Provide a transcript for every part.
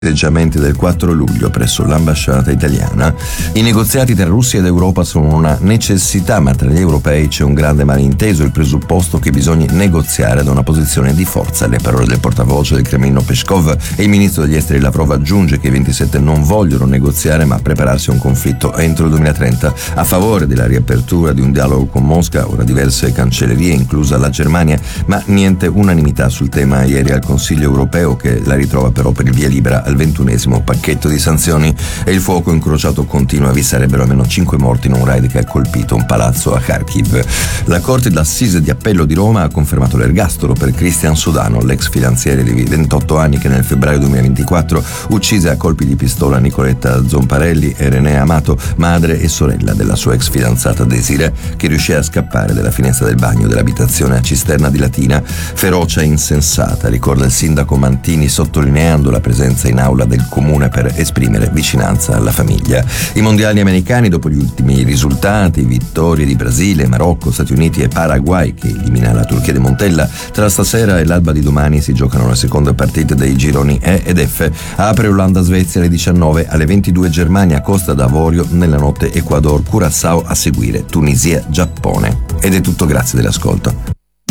festeggiamenti del 4 luglio presso l'ambasciata italiana. I negoziati tra Russia ed Europa sono una necessità, ma tra gli europei c'è un grande malinteso, il presupposto che bisogna negoziare da una posizione di forza. Le parole del portavoce del Cremlino Peskov e il ministro degli esteri Lavrov aggiunge che i 27 non vogliono negoziare ma prepararsi a un conflitto entro il 2030, a favore della riapertura di un dialogo con Mosca. Ora diverse cancellerie, inclusa la Germania, ma niente unanimità sul tema ieri al Consiglio europeo, che la ritrova però per il via libera al 21esimo pacchetto di sanzioni. E il fuoco incrociato continua, vi sarebbero almeno 5 morti in un raid che ha colpito un palazzo a Kharkiv. La Corte d'Assise di Appello di Roma ha confermato l'ergastolo per Cristian Sodano, l'ex fidanziere di 28 anni che nel febbraio 2024 uccise a colpi di pistola Nicoletta Zomparelli e René Amato, madre e sorella della sua ex fidanzata Desiree, che riuscì a scappare dalla finestra del bagno dell'abitazione a Cisterna di Latina. Ferocia insensata, ricorda il sindaco Mantini, sottolineando la presenza in aula del comune per esprimere vicinanza alla famiglia. I mondiali americani, dopo gli ultimi risultati, vittorie di Brasile, Marocco, Stati Uniti e Paraguay, che elimina la Turchia di Montella, tra stasera e l'alba di domani si giocano le seconde partite dei gironi E ed F. Apre Olanda-Svezia alle 19, alle 22 Germania, Costa d'Avorio, nella notte Ecuador, Curaçao, a seguire Tunisia, Giappone. Ed è tutto, grazie dell'ascolto.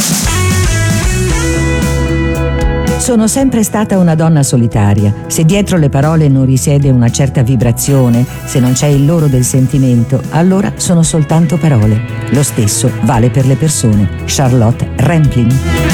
Sono sempre stata una donna solitaria. Se dietro le parole non risiede una certa vibrazione, se non c'è il loro del sentimento, allora sono soltanto parole. Lo stesso vale per le persone. Charlotte Rampling.